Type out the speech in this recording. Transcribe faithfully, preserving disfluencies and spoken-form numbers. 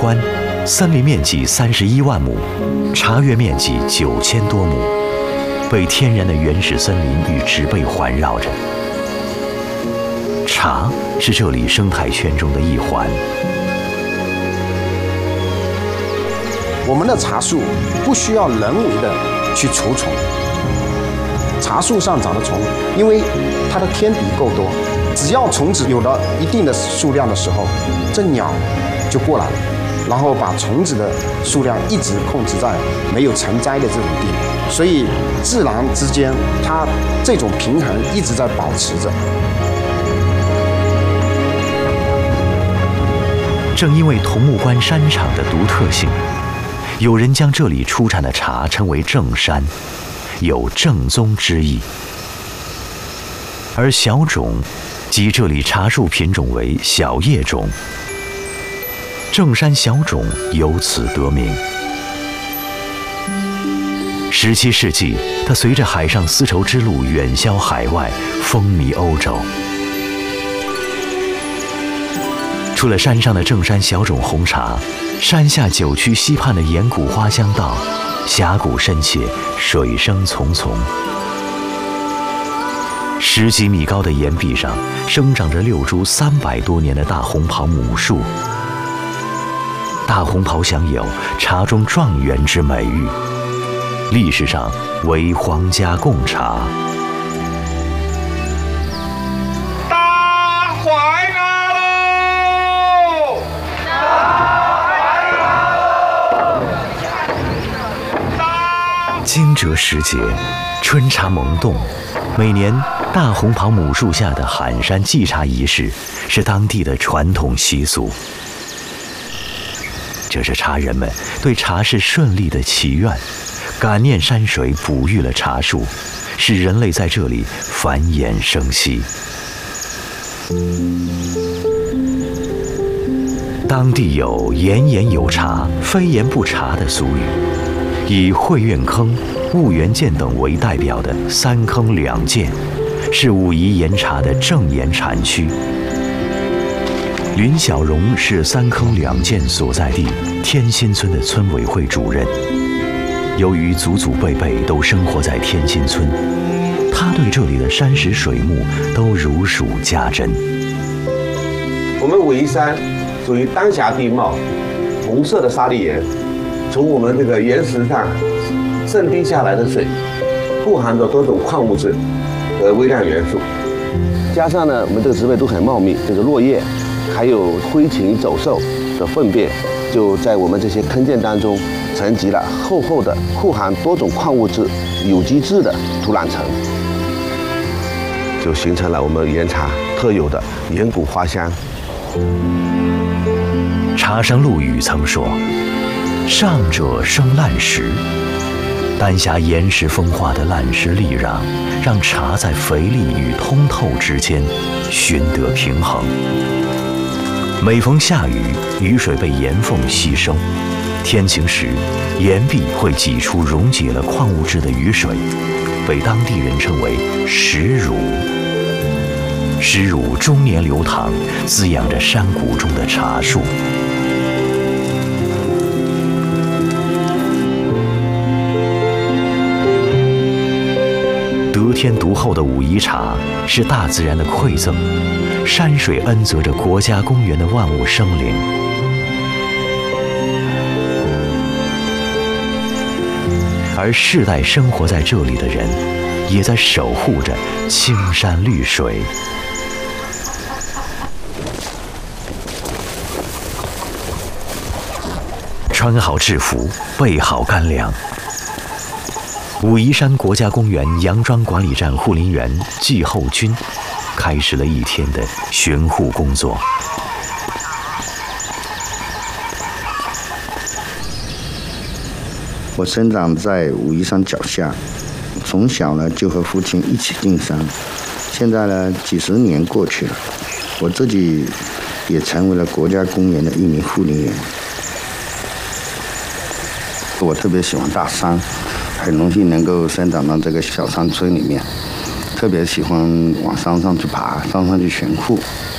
关，森林面积三十一万亩，茶园面积九千多亩，被天然的原始森林与植被环绕着。茶是这里生态圈中的一环。 我们的茶树不需要人为的去除虫，茶树上长的虫，因为它的天敌够多，只要虫子有了一定的数量的时候，这鸟就过来了，然后把虫子的数量一直控制在没有成灾的这种地步，所以自然之间它这种平衡一直在保持着。 正因为桐木关山场的独特性，有人将这里出产的茶称为正山，有正宗之意。而小种即这里茶树品种为小叶种，正山小种由此得名。十七世纪，它随着海上丝绸之路远销海外，风靡欧洲。除了山上的正山小种红茶，山下九曲溪畔的岩谷花香道，峡谷深切，水声淙淙。十几米高的岩壁上生长着六株三百多年的大红袍母树。大红袍享有茶中状元之美誉，历史上为皇家贡茶。惊蛰时节，春茶萌动。每年大红袍母树下的喊山祭茶仪式是当地的传统习俗。这是茶人们对茶事顺利的祈愿，感念山水哺育了茶树，使人类在这里繁衍生息。当地有言言有茶，非言不茶的俗语。以汇苑坑、婺源涧等为代表的三坑两涧，是武夷岩茶的正岩产区。林小荣是三坑两涧所在地天心村的村委会主任。由于祖祖辈辈都生活在天心村，他对这里的山石水木都如数家珍。 我们武夷山属于丹霞地貌，红色的砂砾岩。从我们这个岩石上渗滴下来的水，富含着多种矿物质和微量元素。加上呢，我们这个植被都很茂密，这个落叶，还有飞禽走兽的粪便，就在我们这些坑涧当中沉积了厚厚的富含多种矿物质、有机质的土壤层，就形成了我们岩茶特有的岩谷花香。 茶圣陆羽曾说：“上者生烂石，丹霞岩石风化的烂石砾壤，让茶在肥力与通透之间寻得平衡。每逢下雨，雨水被岩缝吸收，天晴时，岩壁会挤出溶解了矿物质的雨水，被当地人称为石乳。石乳终年流淌，滋养着山谷中的茶树。”得天独厚的武夷茶是大自然的馈赠，山水恩泽着国家公园的万物生灵。而世代生活在这里的人，也在守护着青山绿水。穿好制服，备好干粮。武夷山国家公园杨庄管理站护林员季厚军开始了一天的巡护工作。 我生长在武夷山脚下，从小呢就和父亲一起进山。现在呢几十年过去了，我自己也成为了国家公园的一名护林员。我特别喜欢大山，很荣幸能够生长到这个小山村里面，特别喜欢往山上去爬，山上去巡护。